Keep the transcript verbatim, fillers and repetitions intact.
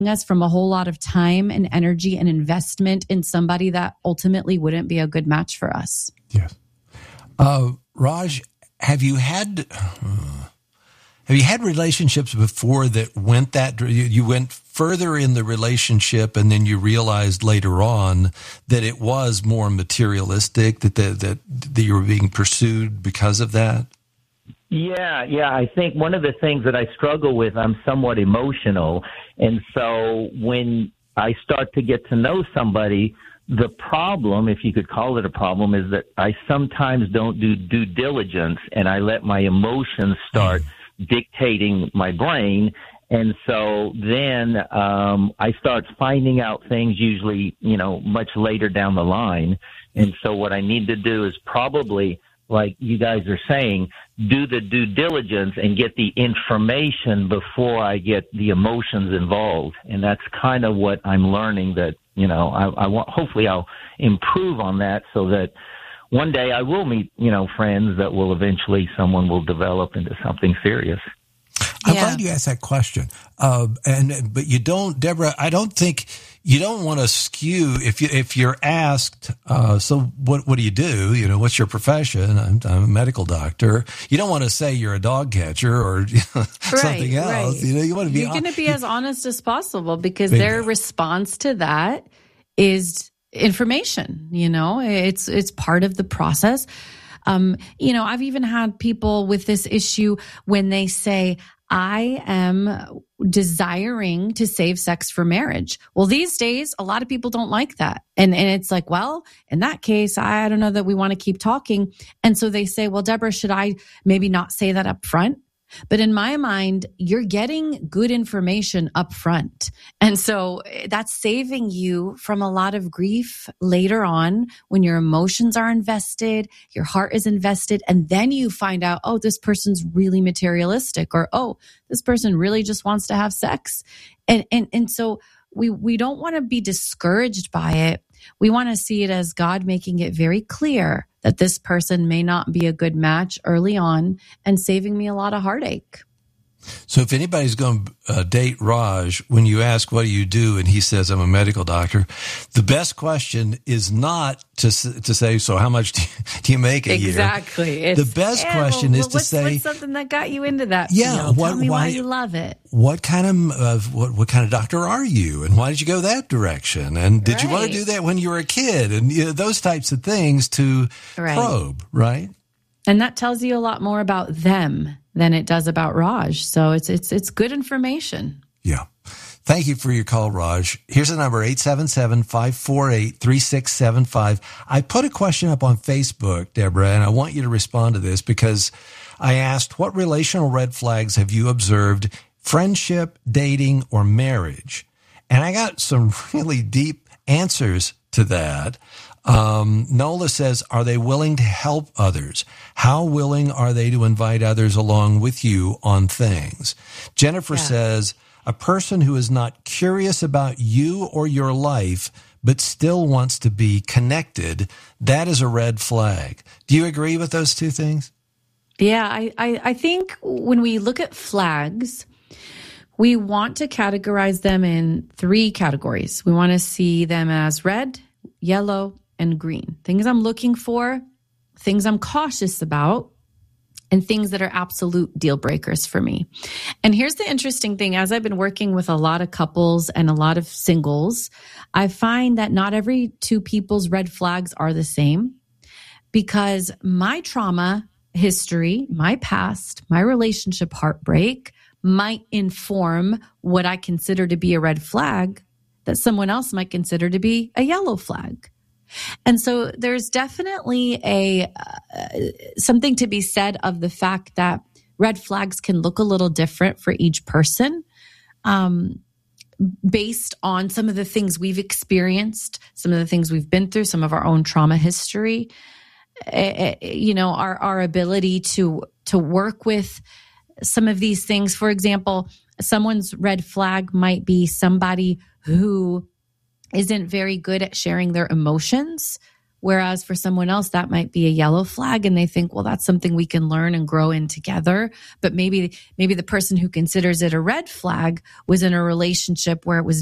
us from a whole lot of time and energy and investment in somebody that ultimately wouldn't be a good match for us. Yes. Uh, Raj, have you had uh, have you had relationships before that went that you, you went further in the relationship and then you realized later on that it was more materialistic, that the, that that you were being pursued because of that? Yeah, yeah. I think one of the things that I struggle with, I'm somewhat emotional. And so when I start to get to know somebody, the problem, if you could call it a problem, is that I sometimes don't do due diligence and I let my emotions start dictating my brain. And so then um, I start finding out things usually, you know, much later down the line. And so what I need to do is probably, like you guys are saying, do the due diligence and get the information before I get the emotions involved. And that's kind of what I'm learning, that, you know, I, I want, hopefully I'll improve on that so that one day I will meet, you know, friends that will eventually, someone will develop into something serious. I'm Yeah. glad you asked that question. Uh, and, but you don't, Deborah, I don't think you don't want to skew if you, if you're asked, uh, so what, what do you do? You know, what's your profession? I'm, I'm a medical doctor. You don't want to say you're a dog catcher or you know, Right, something else. right. You know, you want to be, You're going to be as honest as possible, because Bingo. their response to that is information. You know, it's, it's part of the process. Um, you know, I've even had people with this issue when they say, I am desiring to save sex for marriage. Well, these days, a lot of people don't like that. And, and it's like, well, in that case, I don't know that we want to keep talking. And so they say, well, Deborah, should I maybe not say that up front? But in my mind, you're getting good information up front. And so that's saving you from a lot of grief later on when your emotions are invested, your heart is invested, and then you find out, oh, this person's really materialistic, or, oh, this person really just wants to have sex. And, and, and so we, we don't want to be discouraged by it. We want to see it as God making it very clear that this person may not be a good match early on and saving me a lot of heartache. So if anybody's going to uh, date Raj, when you ask, what do you do? And he says, I'm a medical doctor. The best question is not to to say, so how much do you, do you make a Exactly. year? The best yeah, question well, is to what's, say, what's something that got you into that yeah, field? what, Tell me why, why you love it. What kind of, uh, what, what kind of doctor are you? And why did you go that direction? And did Right. you want to do that when you were a kid? And you know, those types of things to Right. probe, right? And that tells you a lot more about them than it does about Raj. So it's it's it's good information. Yeah. Thank you for your call, Raj. Here's the number, eight seven seven, five four eight, three six seven five. I put a question up on Facebook, Deborah, and I want you to respond to this because I asked, what relational red flags have you observed, friendship, dating, or marriage? And I got some really deep answers to that. Um, Nola says, are they willing to help others? How willing are they to invite others along with you on things? Jennifer Yeah. says, a person who is not curious about you or your life, but still wants to be connected, that is a red flag. Do you agree with those two things? Yeah, I, I, I think when we look at flags, we want to categorize them in three categories. We want to see them as red, yellow, and green. Things I'm looking for, things I'm cautious about, and things that are absolute deal breakers for me. And here's the interesting thing. As I've been working with a lot of couples and a lot of singles, I find that not every two people's red flags are the same, because my trauma history, my past, my relationship heartbreak might inform what I consider to be a red flag that someone else might consider to be a yellow flag. And so there's definitely a uh, something to be said of the fact that red flags can look a little different for each person, um, based on some of the things we've experienced, some of the things we've been through, some of our own trauma history. Uh, you know, our our ability to to work with some of these things. For example, someone's red flag might be somebody who isn't very good at sharing their emotions Whereas for someone else, that might be a yellow flag and they think, well, that's something we can learn and grow in together. But maybe, maybe the person who considers it a red flag was in a relationship where it was